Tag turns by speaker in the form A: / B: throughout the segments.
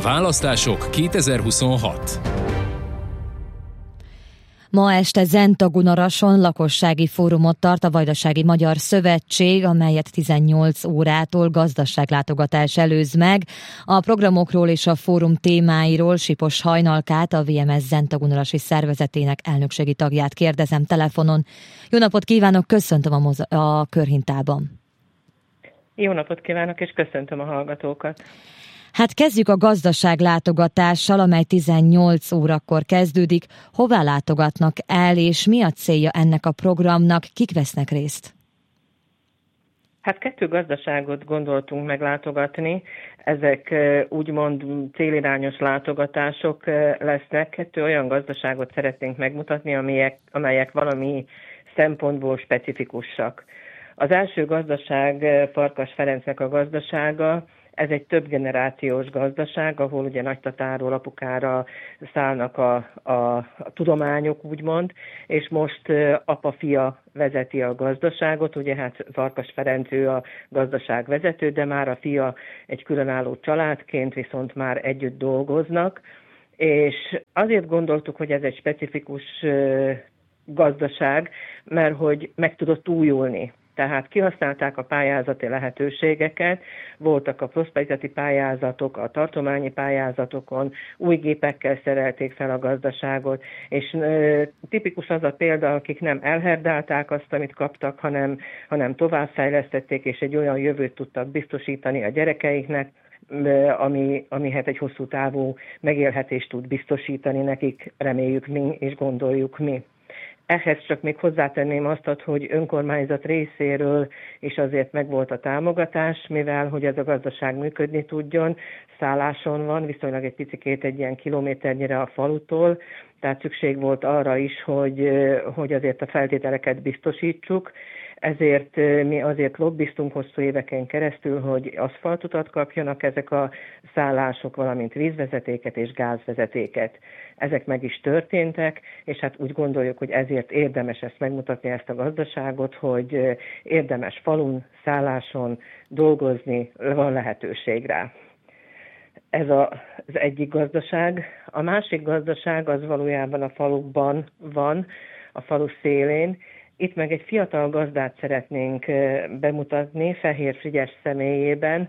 A: Választások 2026.
B: Ma este Zentagunarason lakossági fórumot tart a Vajdasági Magyar Szövetség, amelyet 18 órától gazdaságlátogatás előz meg. A programokról és a fórum témáiról Sipos Hajnalkát, a VMS Zentagunarasi szervezetének elnökségi tagját kérdezem telefonon. Jó napot kívánok, köszöntöm a Körhintában.
C: Jó napot kívánok, és köszöntöm a hallgatókat.
B: Hát kezdjük a gazdaságlátogatással, amely 18 órakor kezdődik. Hová látogatnak el, és mi a célja ennek a programnak? Kik vesznek részt?
C: Hát 2 gazdaságot gondoltunk meglátogatni. Ezek úgymond célirányos látogatások lesznek. 2 olyan gazdaságot szeretnénk megmutatni, amelyek valami szempontból specifikusak. Az első gazdaság Farkas Ferencnek a gazdasága. Ez egy több generációs gazdaság, ahol ugye nagytatáról apukára szállnak a tudományok, úgymond, és most apa-fia vezeti a gazdaságot, ugye hát Farkas Ferenc ő a gazdaság vezető, de már a fia egy különálló családként viszont már együtt dolgoznak, és azért gondoltuk, hogy ez egy specifikus gazdaság, mert hogy meg tudott újulni. Tehát kihasználták a pályázati lehetőségeket, voltak a prosperitati pályázatok, a tartományi pályázatokon, új gépekkel szerelték fel a gazdaságot, és tipikus az a példa, akik nem elherdálták azt, amit kaptak, hanem továbbfejlesztették, és egy olyan jövőt tudtak biztosítani a gyerekeiknek, ami hát egy hosszú távú megélhetést tud biztosítani nekik, reméljük mi, és gondoljuk mi. Ehhez csak még hozzátenném azt, hogy önkormányzat részéről is azért megvolt a támogatás, mivel hogy ez a gazdaság működni tudjon, szálláson van, viszonylag egy picikét egy ilyen kilométernyire a falutól, tehát szükség volt arra is, hogy azért a feltételeket biztosítsuk, ezért mi azért lobbiztunk hosszú éveken keresztül, hogy aszfaltutat kapjanak ezek a szállások, valamint vízvezetéket és gázvezetéket. Ezek meg is történtek, és hát úgy gondoljuk, hogy ezért érdemes ezt megmutatni, ezt a gazdaságot, hogy érdemes falun, szálláson dolgozni, van lehetőség rá. Ez az egyik gazdaság. A másik gazdaság az valójában a faluban van, a falu szélén. Itt meg egy fiatal gazdát szeretnénk bemutatni, Fehér Frigyes személyében,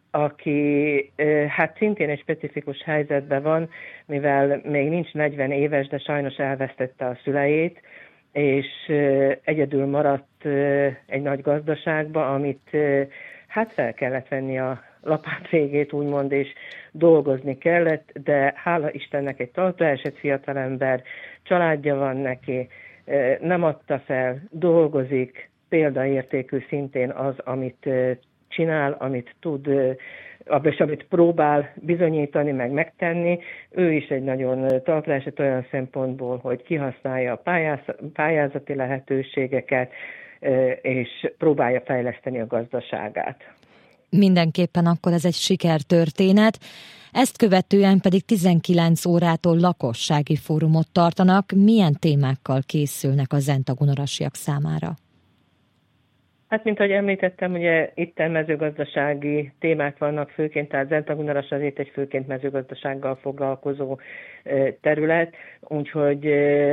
C: aki hát szintén egy specifikus helyzetben van, mivel még nincs 40 éves, de sajnos elvesztette a szüleit, és egyedül maradt egy nagy gazdaságba, amit hát fel kellett venni a lapát végét, úgymond, és dolgozni kellett, de hála Istennek egy talpraesett fiatalember, családja van neki, nem adta fel, dolgozik, példaértékű szintén az, amit csinál, amit tud, és amit próbál bizonyítani, meg megtenni. Ő is egy nagyon talpraesett olyan szempontból, hogy kihasználja a pályázati lehetőségeket, és próbálja fejleszteni a gazdaságát.
B: Mindenképpen akkor ez egy sikertörténet. Ezt követően pedig 19 órától lakossági fórumot tartanak. Milyen témákkal készülnek a zentagunarasiak számára?
C: Hát, mint ahogy említettem, ugye itt mezőgazdasági témák vannak főként, tehát Zentagunaras azért egy főként mezőgazdasággal foglalkozó terület, úgyhogy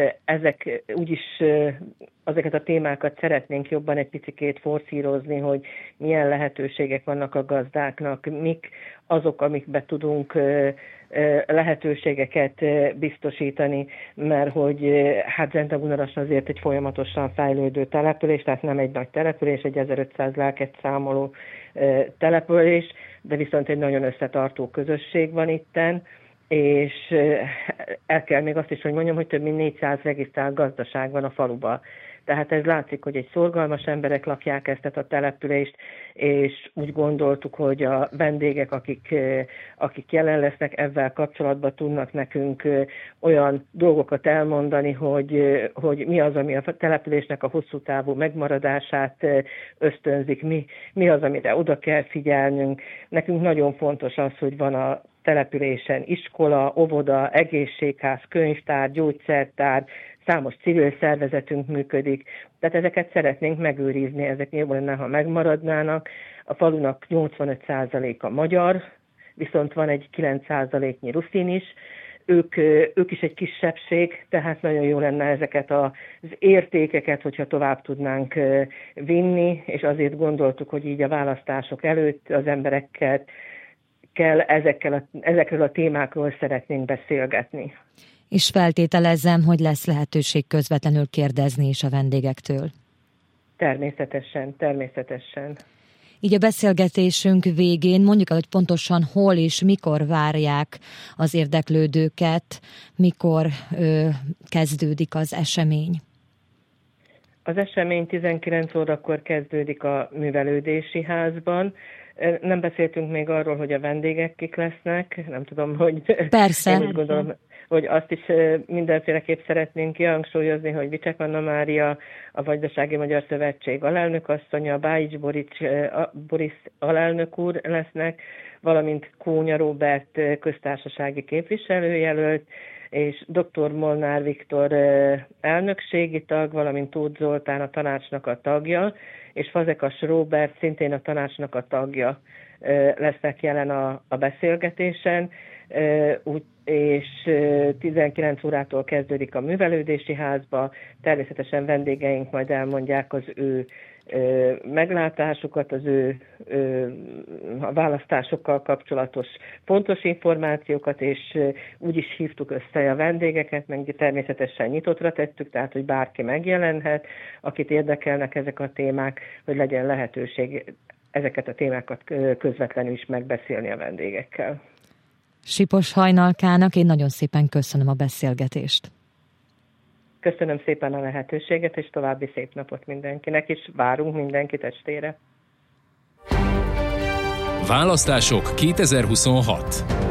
C: ezeket a témákat szeretnénk jobban egy picikét forszírozni, hogy milyen lehetőségek vannak a gazdáknak, mik azok, amikbe tudunk lehetőségeket biztosítani, mert hogy hát Zentagunaras azért egy folyamatosan fejlődő település, tehát nem egy nagy település, egy 1500 lelket számoló település, de viszont egy nagyon összetartó közösség van itten, és el kell még azt is, hogy mondjam, hogy több mint 400 regisztrált gazdaság van a faluban. Tehát ez látszik, hogy egy szorgalmas emberek lakják ezt a települést, és úgy gondoltuk, hogy a vendégek, akik jelen lesznek ezzel kapcsolatban, tudnak nekünk olyan dolgokat elmondani, hogy mi az, ami a településnek a hosszú távú megmaradását ösztönzik, mi az, amire oda kell figyelnünk. Nekünk nagyon fontos az, hogy van a településen iskola, óvoda, egészségház, könyvtár, gyógyszertár, számos civil szervezetünk működik, tehát ezeket szeretnénk megőrizni, ezek jobb lenne, ha megmaradnának. A falunak 85%-a magyar viszont van egy 9%-nyi ruszin is, ők is egy kisebbség, tehát nagyon jó lenne ezeket az értékeket, hogyha tovább tudnánk vinni, és azért gondoltuk, hogy így a választások előtt az emberekkel ezekről a témákról szeretnénk beszélgetni.
B: És feltételezem, hogy lesz lehetőség közvetlenül kérdezni is a vendégektől.
C: Természetesen.
B: Így a beszélgetésünk végén mondjuk el, hogy pontosan hol és mikor várják az érdeklődőket, mikor kezdődik az esemény.
C: Az esemény 19 órakor kezdődik a művelődési házban. Nem beszéltünk még arról, hogy a vendégek kik lesznek. Nem tudom, hogy...
B: Persze.
C: Én úgy gondolom, hogy azt is mindenféleképp szeretnénk kihangsúlyozni, hogy Vicsek Anna Mária, a Vajdasági Magyar Szövetség alelnökasszonya, Bájics Boris alelnök úr lesznek, valamint Kónya Róbert köztársasági képviselőjelölt, és dr. Molnár Viktor elnökségi tag, valamint Tóth Zoltán a tanácsnak a tagja, és Fazekas Róbert szintén a tanácsnak a tagja lesznek jelen a beszélgetésen, és 19 órától kezdődik a művelődési házba, természetesen vendégeink majd elmondják az ő meglátásukat, az ő a választásokkal kapcsolatos fontos információkat, és úgy is hívtuk össze a vendégeket, meg természetesen nyitottra tettük, tehát hogy bárki megjelenhet, akit érdekelnek ezek a témák, hogy legyen lehetőség ezeket a témákat közvetlenül is megbeszélni a vendégekkel.
B: Sipos Hajnalkának én nagyon szépen köszönöm a beszélgetést.
C: Köszönöm szépen a lehetőséget, és további szép napot mindenkinek, és várunk mindenkit estére.
A: Választások 2026.